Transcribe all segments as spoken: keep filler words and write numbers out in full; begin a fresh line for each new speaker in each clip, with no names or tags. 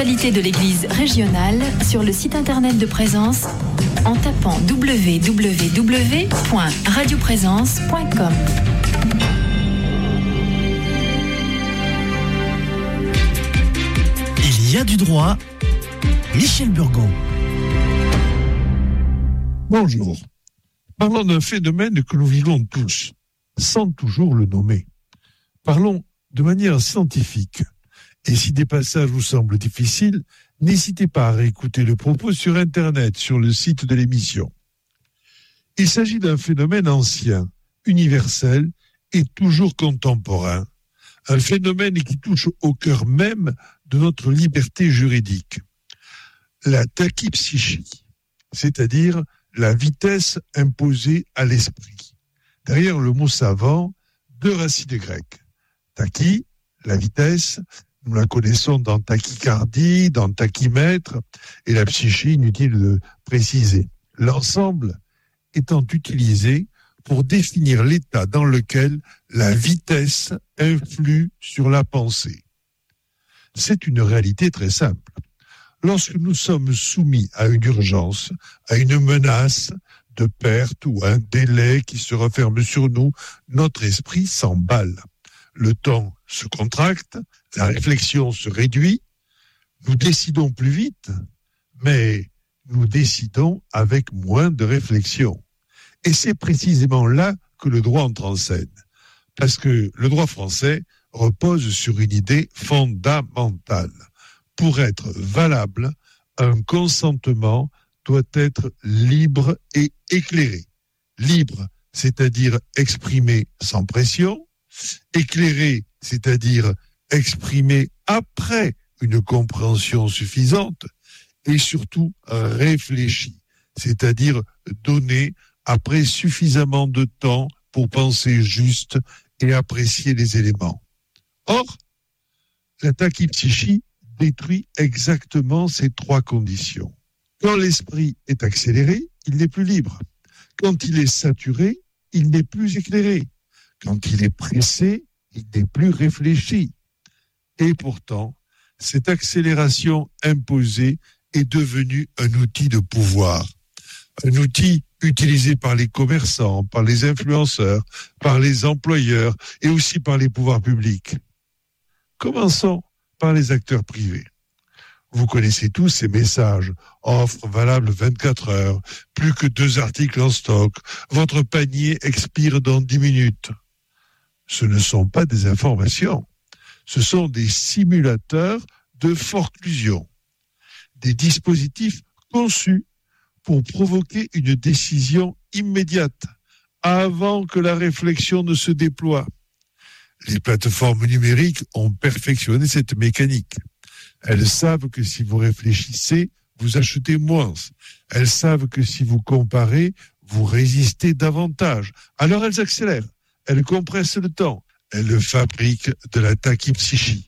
l'actualité de l'Église régionale sur le site internet de Présence en tapant w w w point radio présence point com.
Il y a du droit. Michel Burgon.
Bonjour. Parlons d'un phénomène que nous vivons tous, sans toujours le nommer. Parlons de manière scientifique. Et si des passages vous semblent difficiles, n'hésitez pas à réécouter le propos sur Internet, sur le site de l'émission. Il s'agit d'un phénomène ancien, universel et toujours contemporain. Un phénomène qui touche au cœur même de notre liberté juridique. La tachypsychie, c'est-à-dire la vitesse imposée à l'esprit. Derrière le mot savant, deux racines grecques. Tachy, la vitesse, nous la connaissons dans tachycardie, dans tachymètre, et la psyché, inutile de préciser. L'ensemble étant utilisé pour définir l'état dans lequel la vitesse influe sur la pensée. C'est une réalité très simple. Lorsque nous sommes soumis à une urgence, à une menace de perte ou à un délai qui se referme sur nous, notre esprit s'emballe. Le temps se contracte, la réflexion se réduit, nous décidons plus vite, mais nous décidons avec moins de réflexion. Et c'est précisément là que le droit entre en scène. Parce que le droit français repose sur une idée fondamentale. Pour être valable, un consentement doit être libre et éclairé. Libre, c'est-à-dire exprimé sans pression. Éclairé, c'est-à-dire exprimé après une compréhension suffisante. Et surtout réfléchi, c'est-à-dire donné après suffisamment de temps pour penser juste et apprécier les éléments. Or, la tachypsychie détruit exactement ces trois conditions. Quand l'esprit est accéléré, il n'est plus libre. Quand il est saturé, il n'est plus éclairé. Quand il est pressé, il n'est plus réfléchi. Et pourtant, cette accélération imposée est devenue un outil de pouvoir. Un outil utilisé par les commerçants, par les influenceurs, par les employeurs et aussi par les pouvoirs publics. Commençons par les acteurs privés. Vous connaissez tous ces messages. Offre valable vingt-quatre heures, plus que deux articles en stock, votre panier expire dans dix minutes. Ce ne sont pas des informations. Ce sont des simulateurs de forclusion. Des dispositifs conçus pour provoquer une décision immédiate, avant que la réflexion ne se déploie. Les plateformes numériques ont perfectionné cette mécanique. Elles savent que si vous réfléchissez, vous achetez moins. Elles savent que si vous comparez, vous résistez davantage. Alors elles accélèrent, elles compressent le temps, elles fabriquent de la tachypsychie.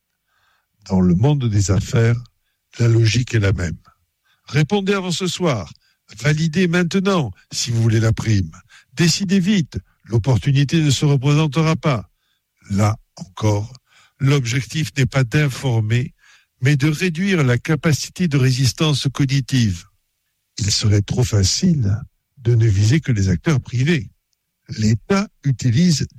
Dans le monde des affaires, la logique est la même. Répondez avant ce soir. Validez maintenant si vous voulez la prime. Décidez vite. L'opportunité ne se représentera pas. Là encore, l'objectif n'est pas d'informer, mais de réduire la capacité de résistance cognitive. Il serait trop facile de ne viser que les acteurs privés. L'État utilise